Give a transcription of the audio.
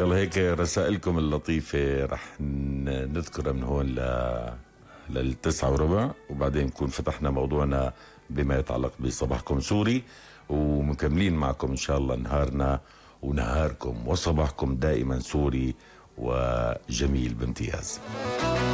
يلا هيك رسائلكم اللطيفة رح نذكرها من هون لل9:15، وبعدين نكون فتحنا موضوعنا بما يتعلق بصباحكم سوري، ومكملين معكم إن شاء الله نهارنا ونهاركم وصباحكم دائما سوري وجميل بامتياز.